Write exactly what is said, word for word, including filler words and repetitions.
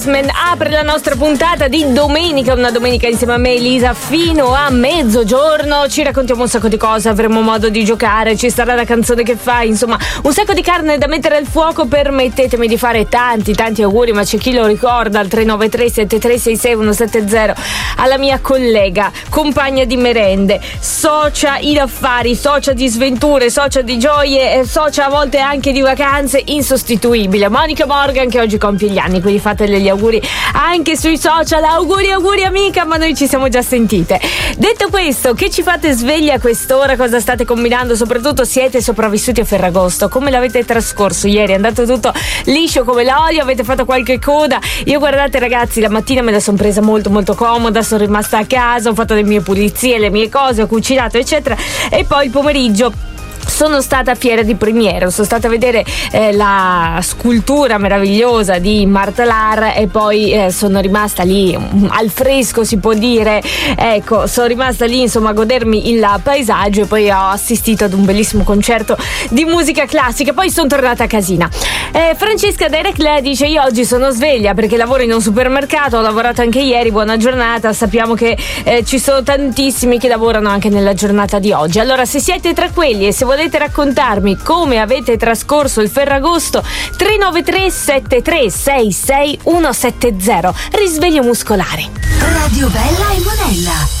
Apre la nostra puntata di domenica, una domenica insieme a me Elisa fino a mezzogiorno. Ci raccontiamo un sacco di cose, avremo modo di giocare, ci sarà la canzone che fai, insomma un sacco di carne da mettere al fuoco. Permettetemi di fare tanti tanti auguri, ma c'è chi lo ricorda al tre nove tre sette tre sei sei uno sette zero alla mia collega, compagna di merende, socia in affari, socia di sventure, socia di gioie, socia a volte anche di vacanze, insostituibile, Monica Morgan, che oggi compie gli anni, quindi fatele gli auguri anche sui social. Auguri auguri amica, ma noi ci siamo già sentite. Detto questo, che ci fate sveglia a quest'ora? Cosa state combinando? Soprattutto siete sopravvissuti a Ferragosto? Come l'avete trascorso ieri? È andato tutto liscio come l'olio? Avete fatto qualche coda? Io, guardate ragazzi, la mattina me la sono presa molto molto comoda, sono rimasta a casa, ho fatto le mie pulizie, le mie cose, ho cucinato eccetera, e poi il pomeriggio sono stata a Fiera di Primiero, sono stata a vedere eh, la scultura meravigliosa di Martelar e poi eh, sono rimasta lì um, al fresco, si può dire, ecco, sono rimasta lì insomma a godermi il paesaggio, e poi ho assistito ad un bellissimo concerto di musica classica. Poi sono tornata a casina. eh, Francesca Derek dice: io oggi sono sveglia perché lavoro in un supermercato, ho lavorato anche ieri, buona giornata. Sappiamo che eh, ci sono tantissimi che lavorano anche nella giornata di oggi. Allora, se siete tra quelli e se volete raccontarmi come avete trascorso il Ferragosto, tre nove tre sette tre sei sei uno sette zero. Risveglio muscolare. Radio Bella e Monella.